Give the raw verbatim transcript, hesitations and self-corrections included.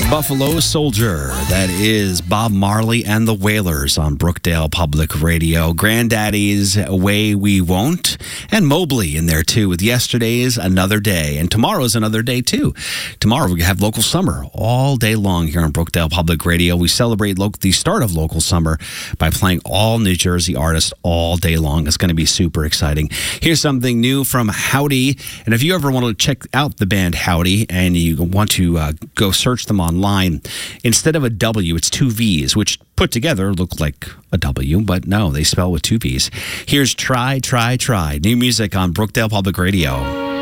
Buffalo Soldier. That is Bob Marley and the Wailers on Brookdale Public Radio. Granddaddy's Way We Won't. And Mobley in there, too, with Yesterday's Another Day. And tomorrow's another day, too. Tomorrow we have local summer all day long here on Brookdale Public Radio. We celebrate lo- the start of local summer by playing all New Jersey artists all day long. It's going to be super exciting. Here's something new from Howdy. And if you ever want to check out the band Howdy and you want to uh, go search them online, instead of a W, it's two V's, which put together look like a W, but no, they spell with two V's. Here's Try, Try, Try. New music on Brookdale Public Radio.